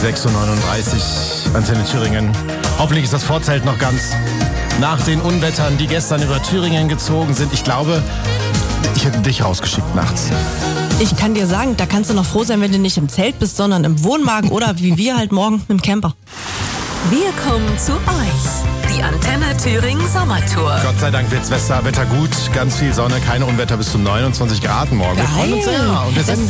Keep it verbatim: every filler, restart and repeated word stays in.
sechs Uhr neununddreißig, Antenne Thüringen. Hoffentlich ist das Vorzelt noch ganz. Nach den Unwettern, die gestern über Thüringen gezogen sind, ich glaube, ich hätte dich rausgeschickt nachts. Ich kann dir sagen, da kannst du noch froh sein, wenn du nicht im Zelt bist, sondern im Wohnwagen oder wie wir halt morgen mit dem Camper. Wir kommen zu euch. Die Antenne Thüringen Sommertour. Gott sei Dank wird's Wetter gut, ganz viel Sonne, keine Unwetter bis zu neunundzwanzig Grad morgen. Geil. Wir freuen uns sehr. Und wir Das senden